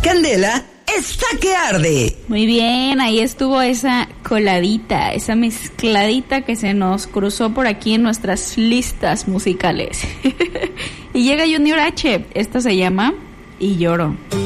Candela está que arde. Muy bien, ahí estuvo esa coladita, esa mezcladita que se nos cruzó por aquí en nuestras listas musicales. Y llega Junior H, esta se llama Y Lloro.